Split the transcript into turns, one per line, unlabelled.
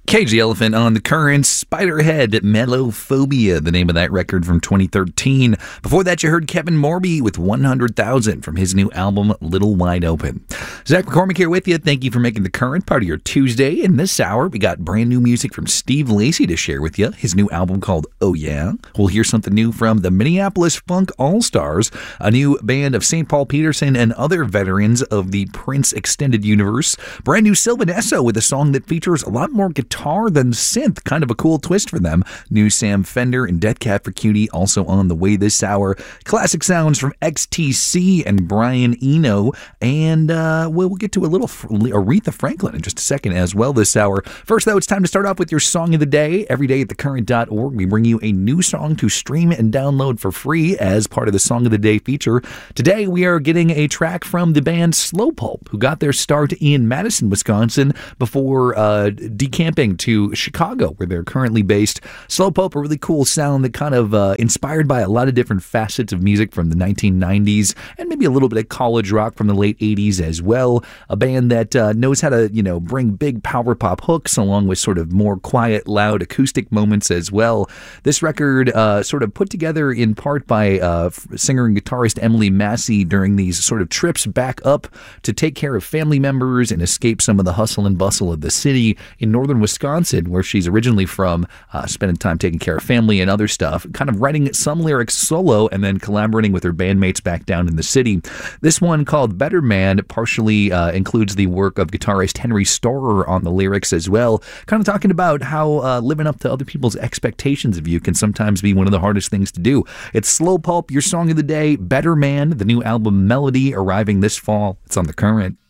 Cage the Elephant on the Current, Spiderhead, Mellophobia, the name of that record from 2013. Before that, you heard Kevin Morby with 100,000 from his new album, Little Wide Open. Zach McCormick here with you. Thank you for making the Current part of your Tuesday. In this hour, we got brand new music from Steve Lacy to share with you. His new album called Oh Yeah. We'll hear something new from the Minneapolis Funk All-Stars, a new band of St. Paul Peterson and other veterans of the Prince extended universe. Brand new Sylvan Esso with a song that features a lot more guitar than synth, kind of a cool twist for them. New Sam Fender and Dead Cat for Cutie also on the way this hour. Classic sounds from XTC and Brian Eno, and we'll get to a little Aretha Franklin in just a second as well this hour. First, though, it's time to start off with your song of the day. Every day at thecurrent.org, we bring you a new song to stream and download for free as part of the Song of the Day feature. Today, we are getting a track from the band Slow Pulp, who got their start in Madison, Wisconsin, before decamping to Chicago, where they're currently based. Slow Pulp, a really cool sound that kind of inspired by a lot of different facets of music from the 1990s and maybe a little bit of college rock from the late 80s as well. A band that knows how to, bring big power pop hooks along with sort of more quiet, loud acoustic moments as well. This record sort of put together in part by singer and guitarist Emily Massey during these sort of trips back up to take care of family members and escape some of the hustle and bustle of the city in northern Wisconsin, where she's originally from, spending time taking care of family and other stuff, kind of writing some lyrics solo and then collaborating with her bandmates back down in the city. This one, called Better Man, partially includes the work of guitarist Henry Storer on the lyrics as well, kind of talking about how living up to other people's expectations of you can sometimes be one of the hardest things to do. It's Slow Pulp, your song of the day, Better Man, the new album Melody, arriving this fall. It's on The Current.